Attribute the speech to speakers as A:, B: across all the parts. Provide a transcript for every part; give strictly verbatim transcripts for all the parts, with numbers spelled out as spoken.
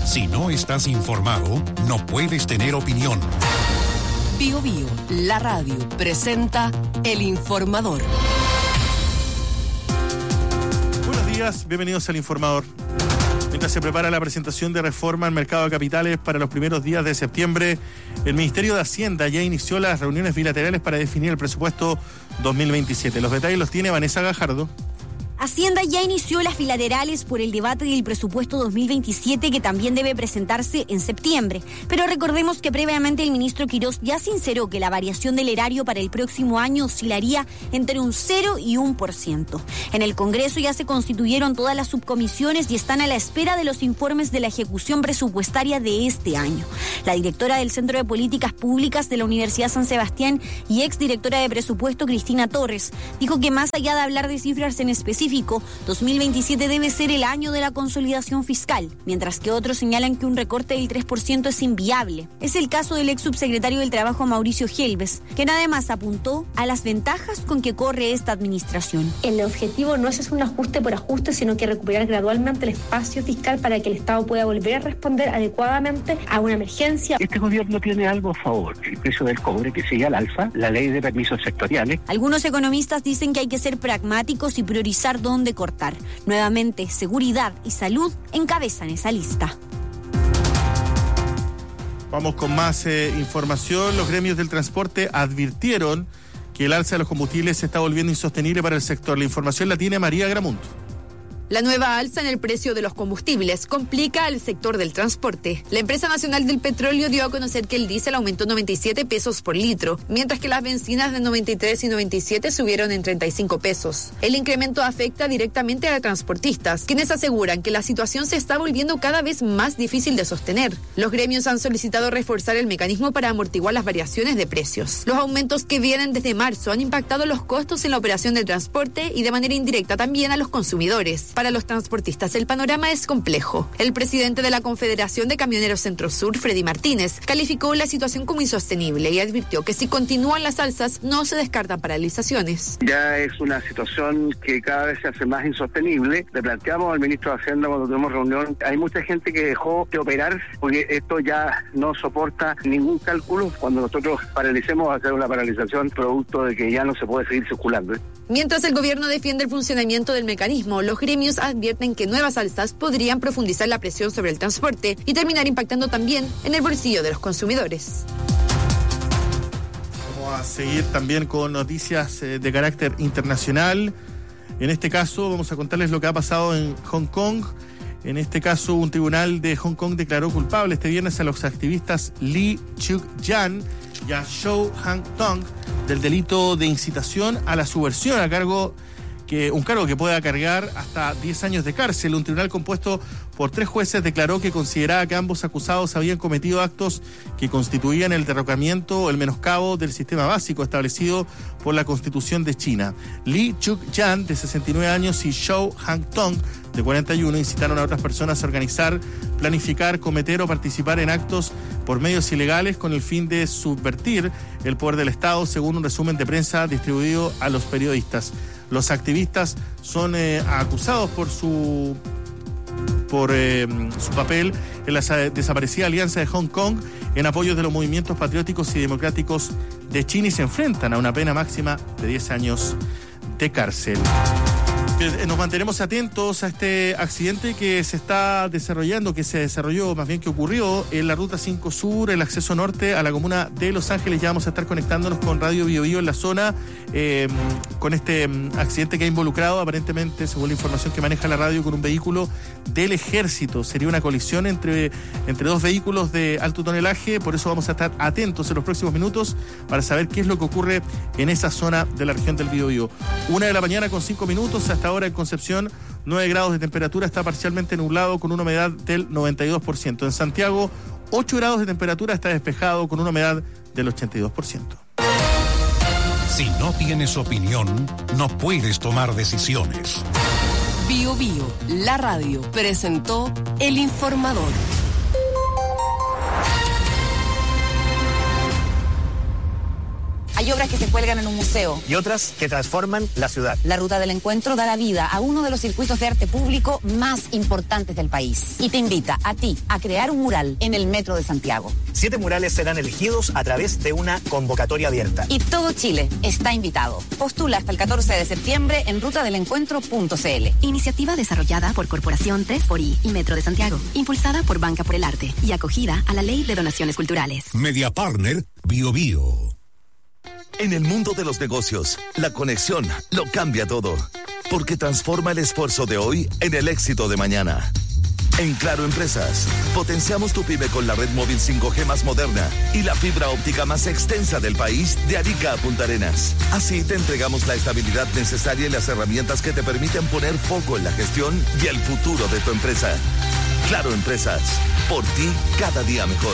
A: Si no estás informado, no puedes tener opinión.
B: Bio Bio, la radio, presenta El Informador.
C: Buenos días, bienvenidos al Informador. Mientras se prepara la presentación de reforma al mercado de capitales para los primeros días de septiembre, el Ministerio de Hacienda ya inició las reuniones bilaterales para definir el presupuesto dos mil veintisiete. Los detalles los tiene Vanessa Gajardo.
D: Hacienda ya inició las bilaterales por el debate del presupuesto dos mil veintisiete, que también debe presentarse en septiembre. Pero recordemos que previamente el ministro Quirós ya sinceró que la variación del erario para el próximo año oscilaría entre un cero y un por ciento. En el Congreso ya se constituyeron todas las subcomisiones y están a la espera de los informes de la ejecución presupuestaria de este año. La directora del Centro de Políticas Públicas de la Universidad San Sebastián y exdirectora de Presupuesto, Cristina Torres, dijo que más allá de hablar de cifras en específico, dos mil veintisiete debe ser el año de la consolidación fiscal, mientras que otros señalan que un recorte del tres por ciento es inviable. Es el caso del ex subsecretario del Trabajo, Mauricio Helves, quien además apuntó a las ventajas con que corre esta administración.
E: El objetivo no es hacer un ajuste por ajuste, sino que recuperar gradualmente el espacio fiscal para que el Estado pueda volver a responder adecuadamente a una emergencia.
F: Este gobierno tiene algo a favor: el precio del cobre, que sigue al alza, la ley de permisos sectoriales.
D: Algunos economistas dicen que hay que ser pragmáticos y priorizar dónde cortar. Nuevamente, seguridad y salud encabezan esa lista.
C: Vamos con más eh, información. Los gremios del transporte advirtieron que el alza de los combustibles se está volviendo insostenible para el sector. La información la tiene María Gramunt.
G: La nueva alza en el precio de los combustibles complica al sector del transporte. La empresa nacional del petróleo dio a conocer que el diésel aumentó noventa y siete pesos por litro, mientras que las bencinas de noventa y tres y noventa y siete subieron en treinta y cinco pesos. El incremento afecta directamente a transportistas, quienes aseguran que la situación se está volviendo cada vez más difícil de sostener. Los gremios han solicitado reforzar el mecanismo para amortiguar las variaciones de precios. Los aumentos que vienen desde marzo han impactado los costos en la operación del transporte y de manera indirecta también a los consumidores. Para los transportistas el panorama es complejo. El presidente de la Confederación de Camioneros Centro Sur, Freddy Martínez, calificó la situación como insostenible y advirtió que si continúan las alzas no se descartan paralizaciones.
F: Ya es una situación que cada vez se hace más insostenible. Le planteamos al ministro de Hacienda cuando tuvimos reunión, hay mucha gente que dejó de operar porque esto ya no soporta ningún cálculo. Cuando nosotros paralicemos va a ser una paralización producto de que ya no se puede seguir circulando.
G: Mientras el gobierno defiende el funcionamiento del mecanismo, los gremios advierten que nuevas alzas podrían profundizar la presión sobre el transporte y terminar impactando también en el bolsillo de los consumidores.
C: Vamos a seguir también con noticias eh, de carácter internacional. En este caso vamos a contarles lo que ha pasado en Hong Kong. En este caso, un tribunal de Hong Kong declaró culpable este viernes a los activistas Lee Cheuk-jan y a Shou Hang-tong del delito de incitación a la subversión, a cargo que un cargo que pueda cargar hasta diez años de cárcel. Un tribunal compuesto por tres jueces declaró que consideraba que ambos acusados habían cometido actos que constituían el derrocamiento o el menoscabo del sistema básico establecido por la Constitución de China. Lee Cheuk-jan, de sesenta y nueve años, y Shou Hang-tong, de cuarenta y uno, incitaron a otras personas a organizar, planificar, cometer o participar en actos por medios ilegales con el fin de subvertir el poder del Estado, según un resumen de prensa distribuido a los periodistas. Los activistas son eh, acusados por su por eh, su papel en la desaparecida Alianza de Hong Kong en apoyo de los movimientos patrióticos y democráticos de China y se enfrentan a una pena máxima de diez años de cárcel. Nos mantenemos atentos a este accidente que se está desarrollando, que se desarrolló, más bien que ocurrió en la Ruta cinco Sur, el acceso norte a la comuna de Los Ángeles. Ya vamos a estar conectándonos con Radio Bio Bio en la zona, eh, con este accidente que ha involucrado, aparentemente, según la información que maneja la radio, con un vehículo del Ejército. Sería una colisión entre, entre dos vehículos de alto tonelaje, por eso vamos a estar atentos en los próximos minutos para saber qué es lo que ocurre en esa zona de la región del Bio Bio. Una de la mañana con cinco minutos, hasta ahora en Concepción, nueve grados de temperatura, está parcialmente nublado con una humedad del noventa y dos por ciento. En Santiago, ocho grados de temperatura, está despejado con una humedad del ochenta y dos por ciento.
A: Si no tienes opinión, no puedes tomar decisiones.
B: Bio Bio, la radio, presentó El Informador.
H: Hay obras que se cuelgan en un museo.
I: Y otras que transforman la ciudad.
H: La Ruta del Encuentro da la vida a uno de los circuitos de arte público más importantes del país. Y te invita a ti a crear un mural en el Metro de Santiago.
I: Siete murales serán elegidos a través de una convocatoria abierta.
H: Y todo Chile está invitado. Postula hasta el catorce de septiembre en ruta del encuentro punto c l.
J: Iniciativa desarrollada por Corporación tres por I y Metro de Santiago. Impulsada por Banca por el Arte y acogida a la Ley de Donaciones Culturales.
A: Media Partner Bio Bio.
K: En el mundo de los negocios, la conexión lo cambia todo, porque transforma el esfuerzo de hoy en el éxito de mañana. En Claro Empresas, potenciamos tu pyme con la red móvil cinco G más moderna y la fibra óptica más extensa del país de Arica a Punta Arenas. Así te entregamos la estabilidad necesaria y las herramientas que te permiten poner foco en la gestión y el futuro de tu empresa. Claro Empresas, por ti cada día mejor.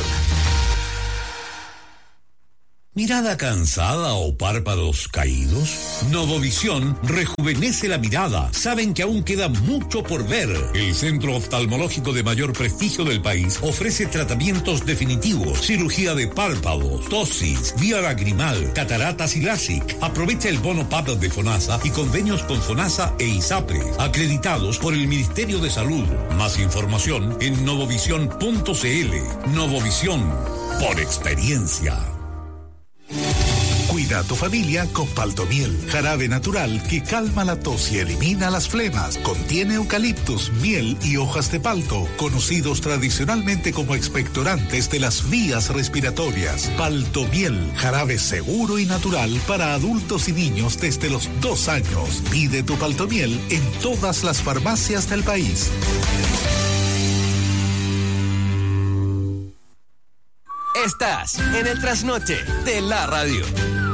A: ¿Mirada cansada o párpados caídos? Novovisión rejuvenece la mirada. Saben que aún queda mucho por ver. El centro oftalmológico de mayor prestigio del país ofrece tratamientos definitivos, cirugía de párpados, tosis, vía lagrimal, cataratas y LASIK. Aprovecha el bono P A P de FONASA y convenios con FONASA e ISAPRE, acreditados por el Ministerio de Salud. Más información en novovisión punto c l. Novovisión, por experiencia.
L: Cuida a tu familia con Paltomiel, jarabe natural que calma la tos y elimina las flemas. Contiene eucaliptus, miel y hojas de palto, conocidos tradicionalmente como expectorantes de las vías respiratorias. Paltomiel, jarabe seguro y natural para adultos y niños desde los dos años. Pide tu Paltomiel en todas las farmacias del país.
M: Estás en el trasnoche de la radio.